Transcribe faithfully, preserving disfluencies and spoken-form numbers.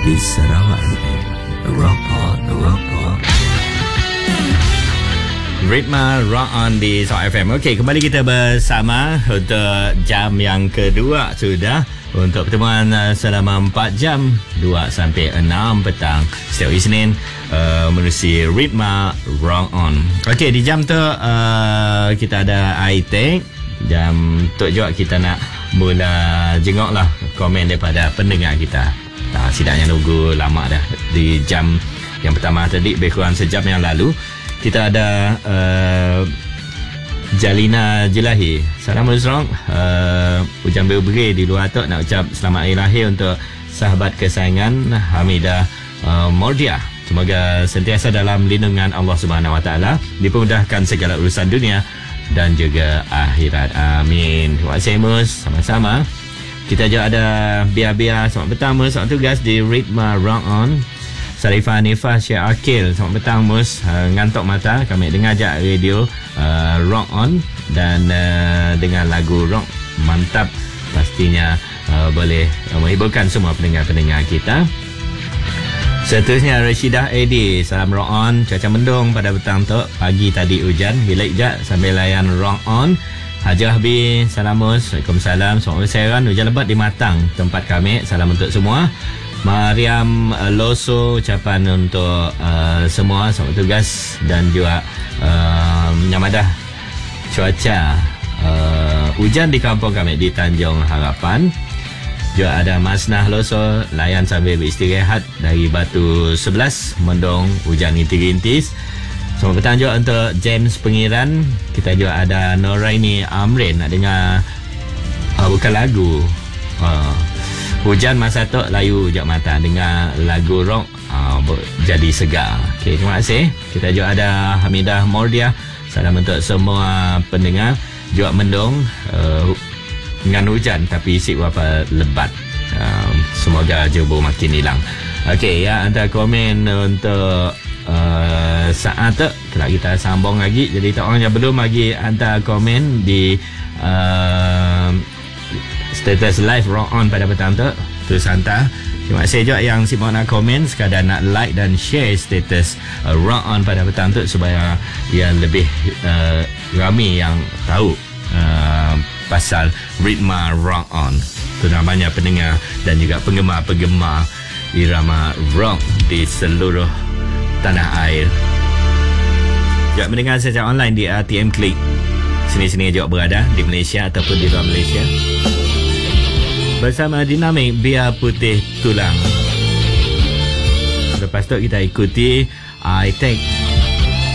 di Sarawak F M. Rock on, rock on. Ritma Rock On di Sarawak F M. Okey, kembali kita bersama untuk jam yang kedua sudah. Untuk pertemuan uh, selama empat jam, dua sampai enam petang setiap Isnin, uh, menerusi Ritma Rock On. Okey, di jam tu uh, kita ada I-Tech. Jam tu juga kita nak mula jengok lah komen daripada pendengar kita. Nah, sidaknya nunggu lama dah. Di jam yang pertama tadi, lebih kurang sejam yang lalu, kita ada uh, Jalina Jelahi. Assalamualaikum. uh, Hujan berberi di luar tu. Nak ucap selamat hari lahir untuk sahabat kesayangan Hamidah uh, Mordia. Semoga sentiasa dalam lindungan Allah Subhanahu Wa Taala, dipermudahkan segala urusan dunia dan juga akhirat. Amin. Terima kasih Mus. Sama-sama. Kita juga ada Bia-Bia. Selamat petang Mus. Selamat tugas di Ritma Rock On. Sarifah Hanifah Syekh Akil. Selamat petang Mus. uh, Ngantuk mata. Kami dengar je radio uh, Rock On. Dan uh, dengan lagu rock mantap. Pastinya uh, boleh uh, menghiburkan semua pendengar-pendengar kita. Seterusnya Rashidah Edi. Salam Rock On. Cuaca mendung pada petang tu. Pagi tadi hujan. Relax je sambil layan Rock On. Hajah Habib. Salam Mus. Waalaikumsalam. Selamat berseran. Hujan lebat di Matang tempat kami. Salam untuk semua. Mariam uh, Loso, ucapan untuk uh, semua selamat tugas dan juga uh, menyamadah cuaca uh, hujan di kampung kami di Tanjung Harapan. Juga ada Masnah Loso, layan sambil beristirahat dari Batu sebelas, mendung hujan rintis-rintis. Selamat petang juga untuk James Pengiran. Kita juga ada Noraini Amrin, nak dengar uh, bukan lagu uh, hujan masa tu layu hujak mata, dengar lagu rock uh, jadi segar. Okey, terima kasih. Kita juga ada Hamidah Mordia. Salam untuk semua pendengar. Juga mendung uh, dengan hujan tapi isi berapa lebat. Uh, semoga jebu makin hilang. Okey, ya, hantar komen untuk uh, saat tu. Kalau kita sambung lagi, jadi tak orang yang belum lagi hantar komen di uh, status live Rock On pada petang tu, terus hantar. Terima kasih juga yang sibuk nak komen, sekadar nak like dan share status uh, Rock On pada petang tu supaya yang lebih uh, ramai yang tahu uh, pasal Ritma Rock On. Terutamanya pendengar dan juga penggemar-penggemar irama rock di seluruh tanah air. Juga mendengar secara online di R T M Click. Sini-sini juga berada di Malaysia ataupun di luar Malaysia. Bersama Dinamik Biar Putih Tulang. Lepas tu kita ikuti I-Tech